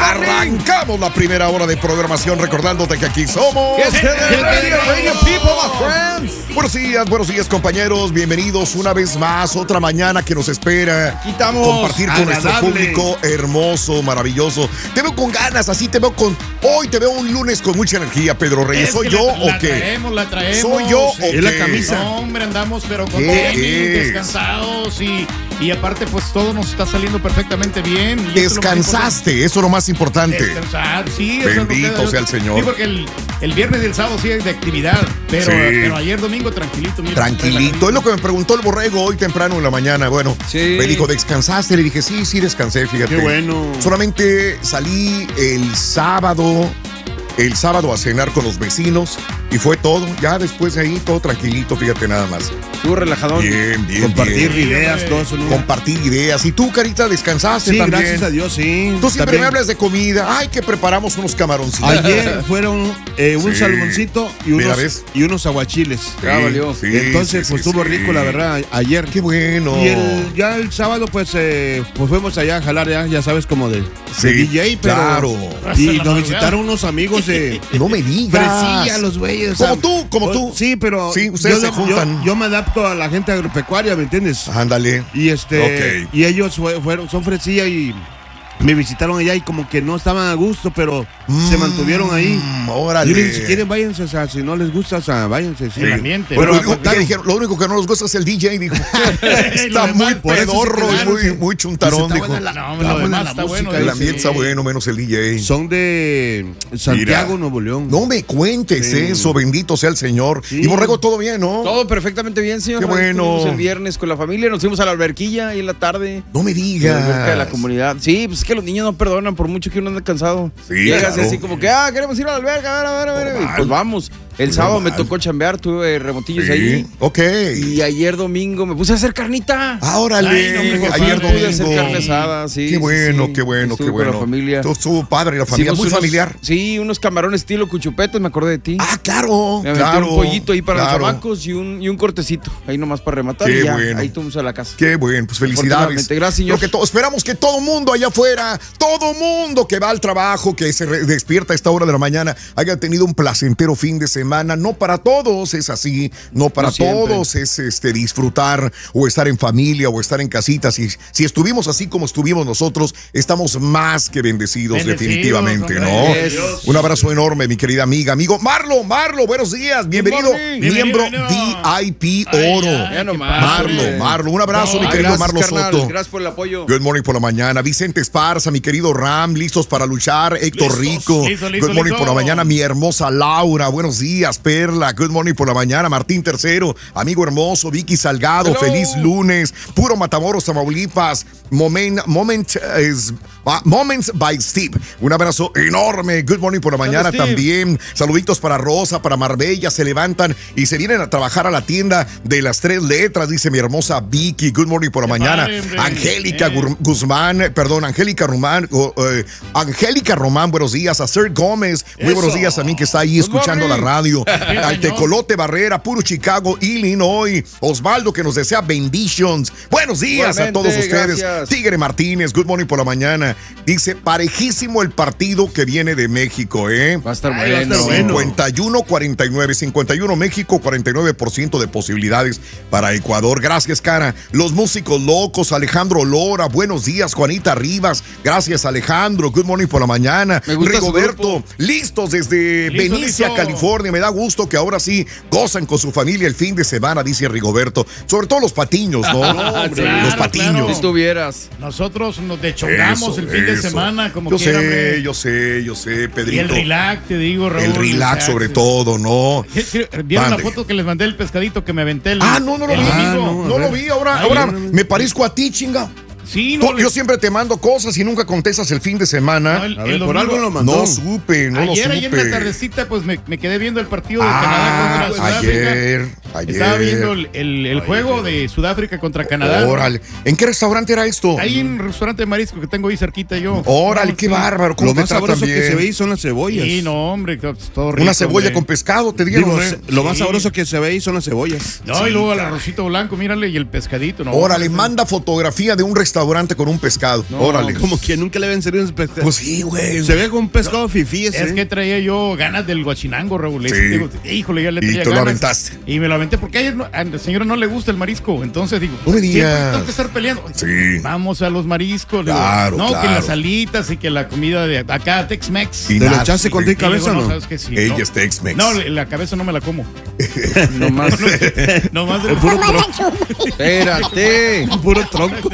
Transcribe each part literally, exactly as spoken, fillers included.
Arrancamos la primera hora de programación recordándote que aquí somos Yes, radio, radio people, my friends. Buenos días, buenos días compañeros, bienvenidos una vez más, otra mañana que nos espera. Quitamos compartir con agradable. nuestro público hermoso, maravilloso. Te veo con ganas, así te veo con, hoy te veo un lunes con mucha energía, Pedro Reyes. Es ¿Soy que yo la, o la qué? Traemos, la traemos. ¿Soy yo o Es qué? la camisa. No, hombre, andamos pero con ¿Qué tenis, es? descansados y, y aparte pues todo nos está saliendo perfectamente bien. Y eso es lo más Descansaste, eso es lo más importante. Descansar, sí. eso es lo que- Bendito sea el Señor. Sí, porque el, el viernes y el sábado sí es de actividad, pero, Sí. pero ayer domingo tranquilito. Mira, Tranquilito, es lo que me preguntó el borrego hoy temprano en la mañana. Bueno, Sí. me dijo, ¿descansaste? Le dije, sí, sí, descansé, fíjate. Qué bueno. Solamente salí el sábado, el sábado a cenar con los vecinos y fue todo. Ya después de ahí, todo tranquilito, fíjate nada más. Estuvo relajadón. Bien, bien, Compartir bien. ideas, todo eso. ¿no? Compartir ideas. ¿Y tú, Carita, descansaste Sí, también? gracias a Dios, sí. Tú siempre También. me hablas de comida. Ay, que preparamos unos camaroncitos. Ayer fueron eh, un Sí. salmoncito y Mira, unos, ¿ves? y unos aguachiles. Sí, sí, Entonces, sí, pues sí, estuvo sí. rico, la verdad, ayer. Qué bueno. Y el, ya el sábado, pues, eh, pues fuimos allá a jalar, ya, ya sabes, como de, Sí, de D J, pero. claro. Y nos visitaron unos amigos de. No me digas. Fresilla, los güeyes. o sea, Como tú, como pues, tú. Sí, pero. Sí, ustedes yo, se juntan. Yo, yo me adapto a la gente agropecuaria, ¿me entiendes? Ándale. Y este. Ok. Y ellos fue- fueron, son fresilla y me visitaron allá y como que no estaban a gusto, pero se Mm, mantuvieron ahí. Órale. Y yo les dije, si quieren, váyanse, o sea, si no les gusta, o sea, váyanse. Sí. El ambiente. Bueno, Pero lo, único que aguantaron. dijeron, lo único que no nos gusta es el D J, dijo. Está Lo muy demás, por eso pedorro se y quedaron, muy, sí. muy chuntarón, Dice, dijo. está buena No, la- lo está buena demás la está música, bueno. El dice. ambiente está bueno, menos el D J. Son de Santiago, Mira. Nuevo León. No me cuentes Sí. eso, bendito sea el Señor. Sí. Y Borrego, todo bien, ¿no? Todo perfectamente bien, señor. Qué bueno. Estuvimos el viernes con la familia, nos fuimos a la alberquilla ahí en la tarde. No me En la alberca de la digas. comunidad. Sí, pues es que los niños no perdonan por mucho que uno ande cansado. Sí, Llegas claro. así como que, ah, queremos ir a la alberca, a ver, a ver, a ver. Y Normal. pues vamos. El Pues sábado me normal. tocó chambear, tuve remotillos Sí, ahí. ok. Y ayer domingo me puse a hacer carnita. Ah, órale. Ay, no, hombre, Ayer compadre. Pude hacer domingo. carne asada, sí. Qué sí, bueno, sí. qué bueno, Estuve qué bueno. Con la familia. Todo estuvo padre, la familia, Hicimos muy unos- familiar. Sí, unos camarones estilo cuchupetes, me acordé de ti. Ah, claro, Me aventé claro. un pollito ahí para claro. los chamacos y un, y un cortecito. Ahí nomás para rematar. Qué y ya, bueno. ahí tomamos a la casa. Qué bueno, pues felicidades. Afortunadamente, gracias, señor. Lo que to- esperamos que todo mundo allá afuera, todo mundo que va al trabajo, que se re- despierta a esta hora de la mañana, haya tenido un placentero fin de semana. No para todos es así, no para No siempre. todos es este disfrutar o estar en familia o estar en casitas. Si, si estuvimos así como estuvimos nosotros, estamos más que bendecidos, Bendecidos, definitivamente, hombre. ¿no? Yes. Un abrazo enorme, mi querida amiga, amigo Marlo, Marlo, buenos días, bienvenido, morning. miembro Bienvenido. V I P Ay, Oro. ay, Ya qué nomás, Marlo, hombre. Marlo, un abrazo, No, mi Ay, querido gracias, Marlo carnal. Soto. Gracias por el apoyo. Good morning por la mañana. Vicente Esparza, mi querido Ram, listos para luchar. Héctor Listos, Rico. listo, listo, Good morning listo. por la mañana, mi hermosa Laura. Buenos días, Perla. Good morning por la mañana, Martín Tercero. Amigo hermoso, Vicky Salgado. Hello. Feliz lunes. Puro Matamoros, Tamaulipas. Moment, moment is, ah, Moments by Steve. Un abrazo enorme. Good morning por la mañana Steve. también. Saluditos para Rosa, para Marbella. Se levantan y se vienen a trabajar a la tienda de las tres letras, dice mi hermosa Vicky. Good morning por la Qué mañana. padre, hombre. Angélica Eh. Gur- Guzmán, eh, perdón, Angélica Román, oh, eh, Angélica Román, buenos días. A Sir Gómez, muy Eso. buenos días a mí que está ahí Good escuchando la morning. radio. Bien, Al señor. Tecolote Barrera, puro Chicago, Illinois. Osvaldo que nos desea benditions. Buenos días a Igualmente, todos ustedes. gracias. Tigre Martínez, good morning por la mañana. Dice, parejísimo el partido que viene de México, ¿eh? Va a estar Ay, va a bueno. estar bueno. cincuenta y uno cuarenta y nueve, cincuenta y uno México, cuarenta y nueve por ciento de posibilidades para Ecuador. Gracias, cara. Los músicos locos, Alejandro Lora, buenos días, Juanita Rivas. Gracias, Alejandro. Good morning por la mañana. Me gusta su Rigoberto, grupo. listos desde Listo, Benicia, listo. California. Me da gusto que ahora sí gozan con su familia el fin de semana, dice Rigoberto. Sobre todo los patiños, ¿no? hombre. los Claro, patiños. claro. Si tuvieras. Nosotros nos dechongamos Eso, el fin de eso. semana, como yo quiera, sé, hombre. yo sé, yo sé, Y el Pedrito. relax, te digo, Raúl. El relax o sea, sobre sí. todo, ¿no? Sí, sí, ¿Vieron Mande. la foto que les mandé del pescadito que me aventé el Ah, no, no lo el vi. domingo? no, lo vi. Ahora, Ay, ahora no, no, no. me parezco a ti, chinga. Sí, no. Tú- yo siempre te mando cosas y nunca contestas el fin de semana. no, el- A el ver, por domingo- algo lo mandó. No supe, no ayer, lo ayer en la supe. tardecita, pues me, me quedé viendo el partido de Ah, Canadá contra Sudáfrica. ayer, Ayer. Estaba viendo el, el, el juego de Sudáfrica contra Canadá. Órale. ¿En qué restaurante era esto? Ahí en un restaurante de marisco que tengo ahí cerquita yo. Órale, No, qué sí. bárbaro. ¿Cómo Lo te más tratan sabroso que bien? se ve ahí son las cebollas. Sí, no, hombre, todo rico. Una cebolla hombre. con pescado, te dieron, Digo, ¿eh? se- lo más Sí. sabroso que se ve ahí son las cebollas. No, Sí, y luego el caray. arrocito blanco, mírale, y el pescadito. No, Órale, no, manda fotografía de un restaurante con un pescado. No, Órale. Como que nunca le ven servido un pescado. Pues sí, güey. Se ve como un pescado fifí ese. Es que traía yo ganas del guachinango, Raúl. Sí. Digo, híjole, ya le Y traía te lo ganas. aventaste. Y me lo aventé porque a ella no- a la señora no le gusta el marisco. Entonces digo, No me siempre digas. tengo que estar peleando. Sí. Vamos a los mariscos. le digo, Claro, no, que claro. las alitas y que la comida de acá, Tex-Mex. Y ¿Te lo nada, echaste con güey. tu cabeza Y o luego, no? sabes que sí, Ella no. es Tex-Mex. No, la cabeza no me la como. Nomás. Nomás de- Puro tronco. Espérate. Puro tronco.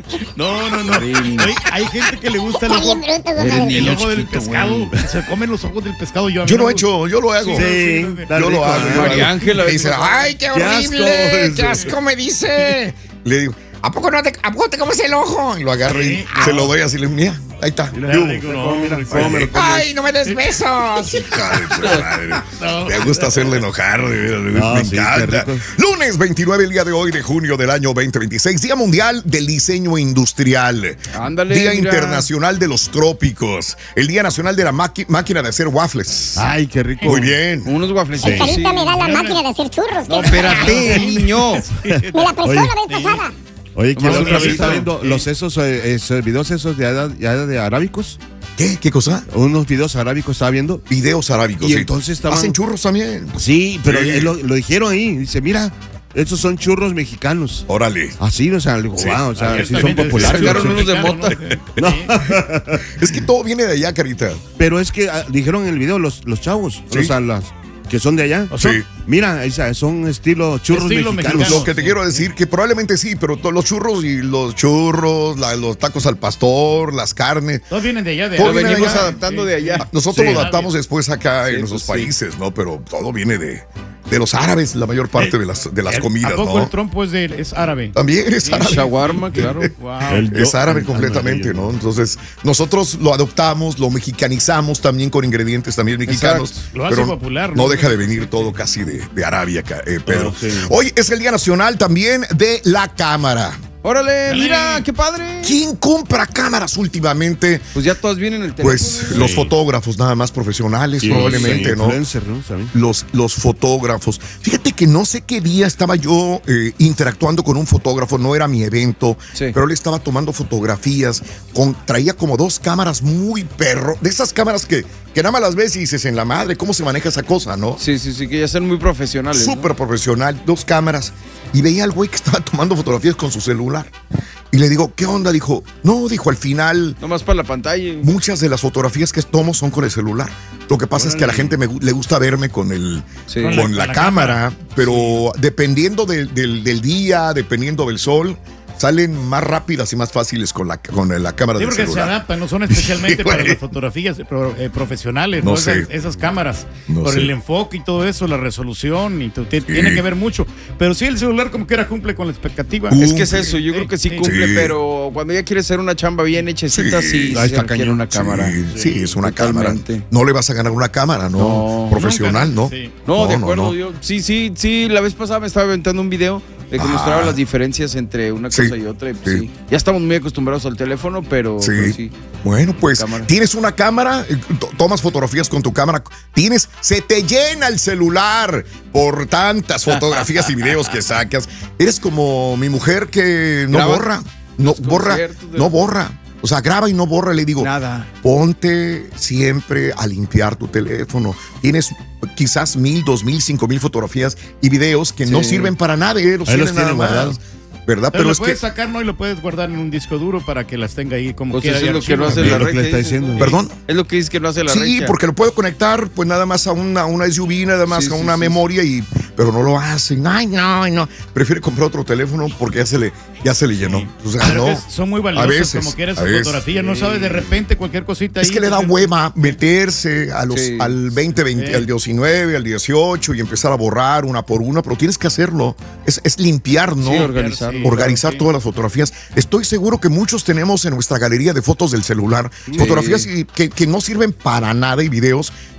No, no, no. Oye, hay gente que le gusta el Está ojo, bien bruto, el, compadre. el ojo del chiquito, pescado. güey. Se comen los ojos del pescado. Yo, a mí Yo no lo he me hecho, yo lo hago. Sí, Sí, sí, sí. está Yo lo rico, hago. ¿eh? yo lo María hago. Ángela, Me dice, ¿ves? ay, qué Qué horrible, asco. qué asco me dice. Le digo, ¿a poco no te, a poco te comes el ojo? Y lo agarro Sí. y se lo doy así, le digo, mira, ahí está. Mira, Yo, rico, no, mira, hombre, cómo me lo como. ay, no me des besos. Hija de su madre. No. Me gusta hacerle enojar, de veras, de veras, No, me sí, encanta. qué rico. Lunes veintinueve, el día de hoy de junio del año veinte veintiséis, Día Mundial del Diseño Industrial. Ándale, Día mira. Internacional de los Trópicos. El Día Nacional de la maqui- Máquina de hacer waffles. Ay, qué rico. Muy bien. Unos guaflecitos. El Carita me da la máquina de hacer churros. No, ¿qué? espérate, niño. Me la prestó Oye. la vez pasada. Oye, ¿quién Nomás otra un vez está ratito. viendo los esos, eh, esos videos esos de, de, de, de arábicos? ¿Qué? ¿Qué cosa? Unos videos arábicos estaba viendo. Videos arábicos. Y sí. entonces estaban- Hacen churros también. Sí, pero Sí. eh, lo, lo dijeron ahí. Dice, mira, estos son churros mexicanos. Órale. Así, o sea, le digo, Sí. wow, o sea, sí son Abiertamente populares. decir, Sacaron unos de mexicano, mota. ¿no? Sí. Es que todo viene de allá, Carita. Pero es que ah, dijeron en el video los, los chavos, Sí. o sea, las que son de allá. O sea, Sí. Mira, esa- son estilo churros Estilo mexicanos. mexicano. Lo que te quiero decir, que probablemente sí, pero todos los churros y los churros, la- los tacos al pastor, las carnes. Todos vienen de allá. De Todo Lo viene de venimos allá. adaptando de allá. Nosotros Sí. lo adaptamos después acá Sí, en pues nuestros sí. países, ¿no? Pero todo viene de, de los árabes, la mayor parte de las, de las El- comidas, ¿A poco ¿no? el trompo es, de, es árabe? También es árabe. Shawarma, claro. Wow. El- Es Yo- árabe el- completamente, amarillo. ¿no? Entonces, nosotros lo adoptamos, lo mexicanizamos también con ingredientes también mexicanos. Exacto. Lo hace pero popular, No ¿no? deja de venir todo casi de, de Arabia, ca- eh, Pedro. Oh, sí. Hoy es el Día Nacional también de la Cámara. Órale, mira, qué padre. ¿Quién compra cámaras últimamente? Pues ya todos vienen en el teléfono. Pues los fotógrafos nada más profesionales, Sí, probablemente, sí, ¿no? influencer, ¿no? ¿Saben? Los, los fotógrafos. Fíjate que no sé qué día estaba yo eh, interactuando con un fotógrafo, no era mi evento, Sí. pero él estaba tomando fotografías, con, traía como dos cámaras muy perro, de esas cámaras que, que nada más las ves y dices, en la madre, ¿cómo se maneja esa cosa, no? Sí, sí, sí, que ya son muy profesionales. ¿no? Súper profesional, dos cámaras. Y veía al güey que estaba tomando fotografías con su celular. Y le digo, ¿qué onda? Dijo, no, dijo, al final Nomás para la pantalla. muchas de las fotografías que tomo son con el celular. Lo que pasa es que a la gente me gu- le gusta verme con el Sí. con, Con la, la- con la cámara, pero dependiendo del, del- del día, dependiendo del sol, salen más rápidas y más fáciles con la, con la cámara Sí, del porque se celular. adaptan, no son especialmente Sí, para güey. las fotografías eh, pro- eh, profesionales, No ¿no? sé. Esas, esas cámaras, No por sé. el enfoque y todo eso, la resolución, y to- te- tiene que ver mucho. Pero sí, el celular como que era cumple con la expectativa. Uh, Es que es eso, yo creo que sí Sí. cumple, Sí. pero cuando ya quieres hacer una chamba bien hechecita, Sí. sí, sí, Ahí se está requiere cañón. una cámara. Sí, sí, es una Totalmente. cámara. No le vas a ganar una cámara, ¿no? No. Profesional, Nunca, ¿no? sí. No, de no, acuerdo. no. Yo, sí, sí, sí. La vez pasada me estaba aventando un video de que Ah. mostraba las diferencias entre una Sí, cosa y otra. Y pues, sí. sí. Ya estamos muy acostumbrados al teléfono, pero Sí. pero sí. Bueno, pues Cámara. tienes una cámara, eh, to- tomas fotografías con tu cámara, tienes, se te llena el celular por tantas fotografías y videos que sacas. Eres como mi mujer que no Graba borra, no los borra, conciertos de- no borra. O sea, graba y no borra, le digo. Nada. Ponte siempre a limpiar tu teléfono. Tienes quizás mil, dos mil, cinco mil fotografías y videos que no Sí. sirven para nada, eh, los Ahí los tienen nada tiene más. guardados. ¿Verdad? Pero, Pero lo es que, puedes sacar, ¿no? Y lo puedes guardar en un disco duro para que las tenga ahí como Pues quiera. eso es de lo que no archivo. hace Mira la lo que le regia. está diciendo. perdón. Es lo que dice que no hace la Sí, regia. porque lo puedo conectar pues nada más a una, una S U V, nada más Sí, a sí, una sí, memoria, y pero no lo hacen. Ay, no, ay, no. Prefiere comprar otro teléfono porque ya se le, ya se le llenó. O sea, Pero no. que son muy valiosas, A veces, como quieras a su veces. fotografía. No sabes de repente cualquier cosita ahí. Es que le da hueva meterse a los, Sí. al veinte, veinte, Sí. al diecinueve, al dieciocho y empezar a borrar una por una, pero tienes que hacerlo. Es, es limpiar, ¿no? Sí, organizarlo. Sí, Organizar claro, sí. todas las fotografías. Estoy seguro que muchos tenemos en nuestra galería de fotos del celular fotografías y- que, que no sirven para nada y videos,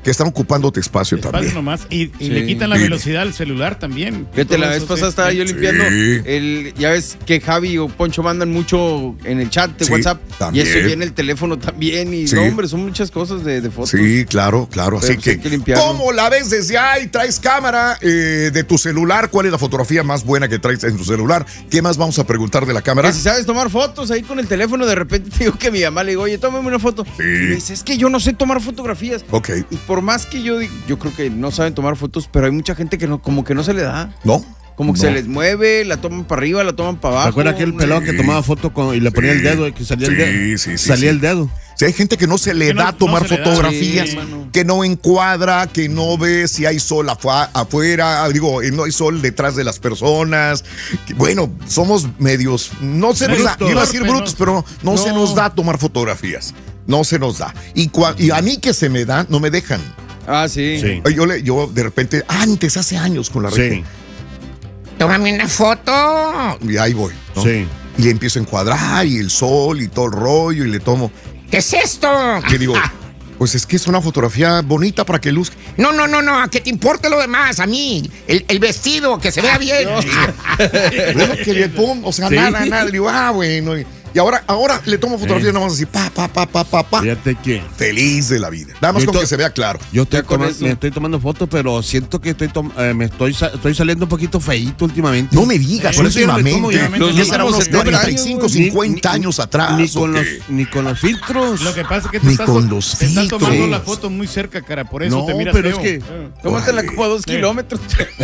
que están ocupando tu espacio, Espacio también. nomás. Y, y Sí. le quitan la Sí. velocidad al celular también. Fíjate, la Todo vez eso, pasada sí. estaba yo Sí. limpiando el, ya ves que Javi o Poncho mandan mucho en el chat de Sí, WhatsApp también. y eso viene el teléfono también y Sí. no, hombre, son muchas cosas de, de fotos. Sí, claro, claro. Pero Así pues que, hay que limpiarlo. ¿cómo la ves desde ahí? ¿Traes cámara eh, de tu celular? ¿Cuál es la fotografía más buena que traes en tu celular? ¿Qué más vamos a preguntar de la cámara? Que si sabes tomar fotos ahí con el teléfono, de repente te digo que mi mamá le digo, oye, tómame una foto. Sí. Y me dice, es que yo no sé tomar fotografías. Ok, Y por más que yo digo, yo creo que no saben tomar fotos, pero hay mucha gente que no, como que no se le da. ¿no? Como que No. se les mueve, la toman para arriba, la toman para abajo. ¿Te acuerdas aquel pelado que tomaba foto con, y le ponía Sí. el dedo y que salía Sí, el dedo? sí, sí, salía sí. el dedo. Si hay gente que no se le Que no- da no tomar se le da. fotografías, Sí, mano. que no encuadra, que no ve si hay sol afu- afuera, digo, eh, no hay sol detrás de las personas. Que, bueno, somos medios, no se nos da, Brutos. iba a decir brutos, pero no, No. se nos da tomar fotografías. No se nos da. Y, cua- y a mí que se me da, no me dejan. Ah, sí. Sí. Yo, le, yo de repente, antes, hace años con la Sí. regia, tómame una foto. Y ahí voy. ¿no? Sí. Y le empiezo a encuadrar y el sol y todo el rollo y le tomo. ¿Qué es esto? Le digo, pues es que es una fotografía bonita para que luzca. No, no, no, no, ¿a qué te importa lo demás? A mí, el, el vestido, que se vea bien. Bueno, que le pongo, o sea, Sí. nada, nada. Le digo, ah, bueno. Y, y ahora, ahora le tomo fotografía Sí. nada más así, pa, pa, pa, pa, pa, pa. Fíjate que Feliz de la vida. Nada más Yo con to- que se vea claro. yo estoy Ya con toma- eso. me estoy tomando fotos, pero siento que estoy tom- eh, me estoy, sa- estoy saliendo un poquito feíto últimamente. No me digas, Por eso yo no me tomo últimamente. ya. Los Ya será últimos unos setenta cuarenta y cinco, Ni- cincuenta ni- años atrás. Ni ¿o con, los, qué? ni con los filtros. Lo que pasa es que te Ni estás, con to- los te estás tomando filtros. la foto muy cerca, cara. Por eso No, te miras pero es feo. que- Eh. Tómatela Órale. como a dos Sí. kilómetros.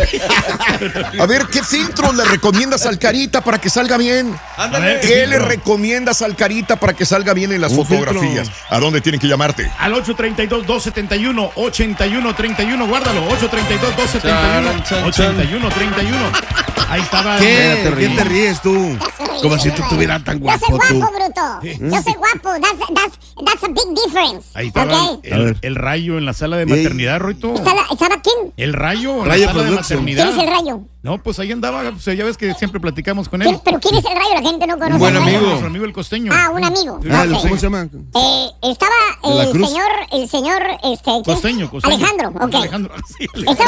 A ver, ¿qué filtro le recomiendas al Carita para que salga bien? Ándale. ¿Qué le recomiendas al Carita para que salga bien en las Un fotografías? filtro. ¿A dónde tienen que llamarte? Al ocho tres dos, dos siete uno, ocho uno tres uno, guárdalo. ocho tres dos, dos siete uno, ocho uno tres uno. Ahí estaba. ¿Qué? te ¿Qué ríes. te ríes tú? Como si tú estuvieras tan Yo soy guapo tú. guapo, bruto. Yo soy guapo. That's, that's, that's a big difference. Ahí estaba Ok. A el, ver. el rayo en la sala de Ey. maternidad, Roito. ¿Estaba, ¿Estaba quién? El rayo en Rayo la sala de Production. ¿Quién maternidad. es el rayo? No, pues ahí andaba. O sea, ya ves que siempre platicamos con él. ¿Quién- ¿Pero quién es el rayo? La gente no conoce. Un buen al rayo. amigo. Nuestro amigo el costeño. Ah, un amigo. Ah, Ok. ¿cómo se llama? Eh, estaba ¿De la el Cruz? señor, el señor, este, ¿quién? Costeño, costeño. Alejandro, ok. Alejandro, sí, Alejandro. Estaba